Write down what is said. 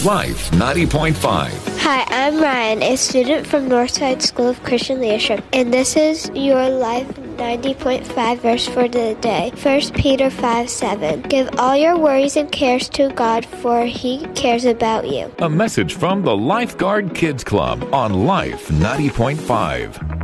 Life 90.5. Hi, I'm Ryan, a student from Northside School of Christian Leadership, and this is your Life 90.5 verse for the day. 1 Peter 5:7. Give all your worries and cares to God, for He cares about you. A message from the Lifeguard Kids Club on Life 90.5.